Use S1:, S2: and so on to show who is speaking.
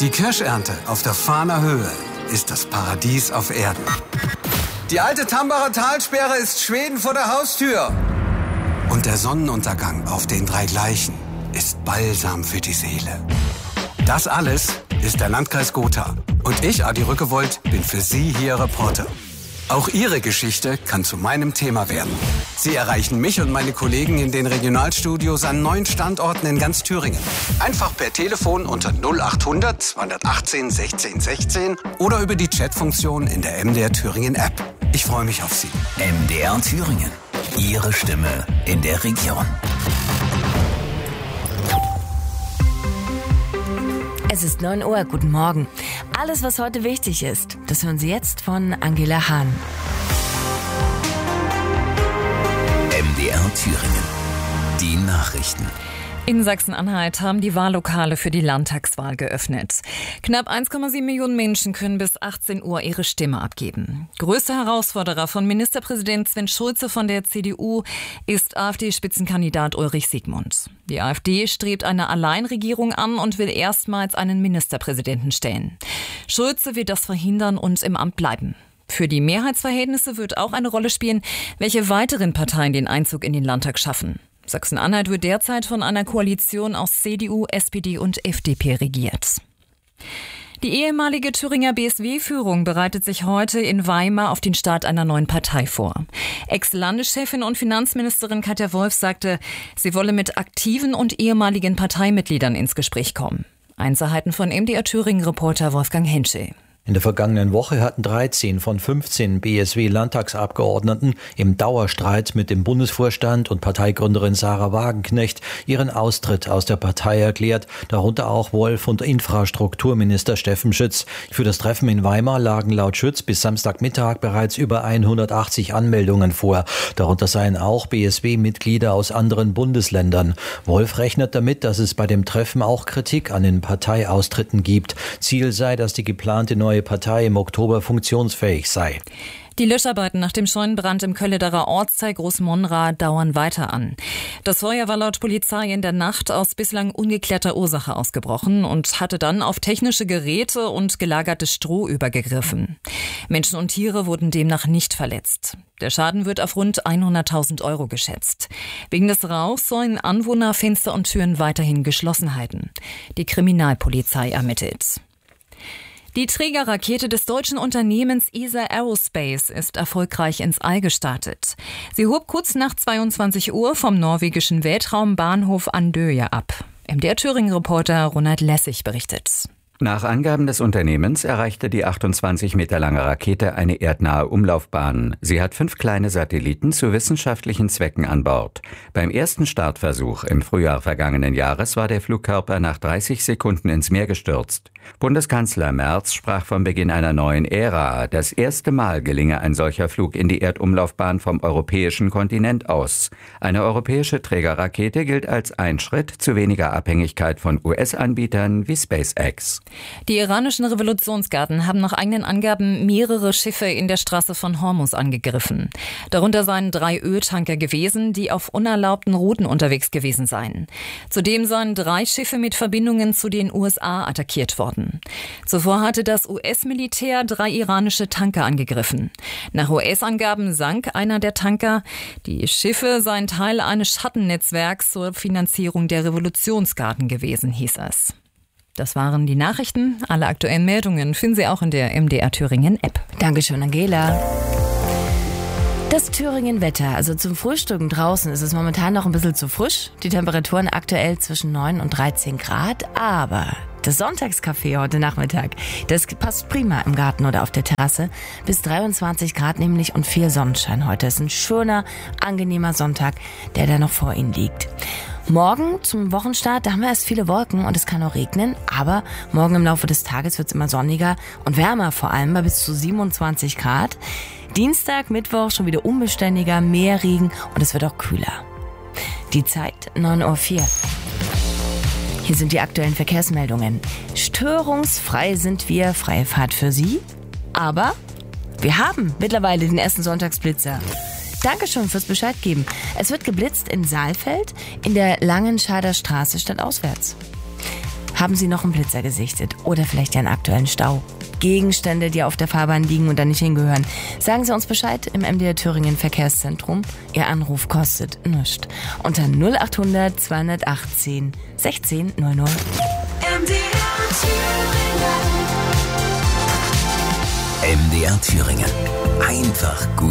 S1: Die Kirschernte auf der Fahner Höhe ist das Paradies auf Erden. Die alte Tambacher Talsperre ist Schweden vor der Haustür. Und der Sonnenuntergang auf den drei Gleichen ist Balsam für die Seele. Das alles ist der Landkreis Gotha. Und ich, Adi Rückewold, bin für Sie hier Reporter. Auch Ihre Geschichte kann zu meinem Thema werden. Sie erreichen mich und meine Kollegen in den Regionalstudios an 9 Standorten in ganz Thüringen. Einfach per Telefon unter 0800 218 16 16 oder über die Chatfunktion in der MDR Thüringen App. Ich freue mich auf Sie.
S2: MDR Thüringen. Ihre Stimme in der Region.
S3: Es ist 9 Uhr, guten Morgen. Alles, was heute wichtig ist, das hören Sie jetzt von Angela Hahn.
S2: MDR Thüringen. Die Nachrichten.
S4: In Sachsen-Anhalt haben die Wahllokale für die Landtagswahl geöffnet. Knapp 1,7 Millionen Menschen können bis 18 Uhr ihre Stimme abgeben. Größter Herausforderer von Ministerpräsident Sven Schulze von der CDU ist AfD-Spitzenkandidat Ulrich Siegmund. Die AfD strebt eine Alleinregierung an und will erstmals einen Ministerpräsidenten stellen. Schulze will das verhindern und im Amt bleiben. Für die Mehrheitsverhältnisse wird auch eine Rolle spielen, welche weiteren Parteien den Einzug in den Landtag schaffen. Sachsen-Anhalt wird derzeit von einer Koalition aus CDU, SPD und FDP regiert. Die ehemalige Thüringer BSW-Führung bereitet sich heute in Weimar auf den Start einer neuen Partei vor. Ex-Landeschefin und Finanzministerin Katja Wolf sagte, sie wolle mit aktiven und ehemaligen Parteimitgliedern ins Gespräch kommen. Einzelheiten von MDR Thüringen-Reporter Wolfgang Henschel.
S5: In der vergangenen Woche hatten 13 von 15 BSW-Landtagsabgeordneten im Dauerstreit mit dem Bundesvorstand und Parteigründerin Sarah Wagenknecht ihren Austritt aus der Partei erklärt, darunter auch Wolf und Infrastrukturminister Steffen Schütz. Für das Treffen in Weimar lagen laut Schütz bis Samstagmittag bereits über 180 Anmeldungen vor. Darunter seien auch BSW-Mitglieder aus anderen Bundesländern. Wolf rechnet damit, dass es bei dem Treffen auch Kritik an den Parteiaustritten gibt. Ziel sei, dass die geplante neue Partei im Oktober funktionsfähig sei.
S4: Die Löscharbeiten nach dem Scheunenbrand im Köllederer Ortsteil Großmonra dauern weiter an. Das Feuer war laut Polizei in der Nacht aus bislang ungeklärter Ursache ausgebrochen und hatte dann auf technische Geräte und gelagertes Stroh übergegriffen. Menschen und Tiere wurden demnach nicht verletzt. Der Schaden wird auf rund 100.000 € geschätzt. Wegen des Rauchs sollen Anwohner Fenster und Türen weiterhin geschlossen halten. Die Kriminalpolizei ermittelt. Die Trägerrakete des deutschen Unternehmens ESA Aerospace ist erfolgreich ins All gestartet. Sie hob kurz nach 22 Uhr vom norwegischen Weltraumbahnhof Andøya ab. MDR Thüringen-Reporter Ronald Lessig berichtet.
S6: Nach Angaben des Unternehmens erreichte die 28 Meter lange Rakete eine erdnahe Umlaufbahn. Sie hat 5 kleine Satelliten zu wissenschaftlichen Zwecken an Bord. Beim ersten Startversuch im Frühjahr vergangenen Jahres war der Flugkörper nach 30 Sekunden ins Meer gestürzt. Bundeskanzler Merz sprach vom Beginn einer neuen Ära. Das erste Mal gelinge ein solcher Flug in die Erdumlaufbahn vom europäischen Kontinent aus. Eine europäische Trägerrakete gilt als ein Schritt zu weniger Abhängigkeit von US-Anbietern wie SpaceX.
S4: Die iranischen Revolutionsgarden haben nach eigenen Angaben mehrere Schiffe in der Straße von Hormuz angegriffen. Darunter seien 3 Öltanker gewesen, die auf unerlaubten Routen unterwegs gewesen seien. Zudem seien 3 Schiffe mit Verbindungen zu den USA attackiert worden. Zuvor hatte das US-Militär 3 iranische Tanker angegriffen. Nach US-Angaben sank einer der Tanker. Die Schiffe seien Teil eines Schattennetzwerks zur Finanzierung der Revolutionsgarden gewesen, hieß es. Das waren die Nachrichten. Alle aktuellen Meldungen finden Sie auch in der MDR Thüringen App.
S3: Dankeschön, Angela. Das Thüringen-Wetter, also zum Frühstücken draußen ist es momentan noch ein bisschen zu frisch. Die Temperaturen aktuell zwischen 9 und 13 Grad, aber das Sonntagskaffee heute Nachmittag, das passt prima im Garten oder auf der Terrasse. Bis 23 Grad nämlich und viel Sonnenschein heute. Es ist ein schöner, angenehmer Sonntag, der da noch vor Ihnen liegt. Morgen zum Wochenstart, da haben wir erst viele Wolken und es kann auch regnen, aber morgen im Laufe des Tages wird es immer sonniger und wärmer, vor allem bei bis zu 27 Grad. Dienstag, Mittwoch schon wieder unbeständiger, mehr Regen und es wird auch kühler. Die Zeit 9:04 Uhr. Hier sind die aktuellen Verkehrsmeldungen. Störungsfrei sind wir, freie Fahrt für Sie, aber wir haben mittlerweile den ersten Sonntagsblitzer. Dankeschön fürs Bescheid geben. Es wird geblitzt in Saalfeld, in der Langenscheider Straße stadtauswärts. Haben Sie noch einen Blitzer gesichtet oder vielleicht einen aktuellen Stau? Gegenstände, die auf der Fahrbahn liegen und da nicht hingehören. Sagen Sie uns Bescheid im MDR Thüringen Verkehrszentrum. Ihr Anruf kostet nichts. Unter 0800 218 16 00.
S2: MDR Thüringen. Einfach gut.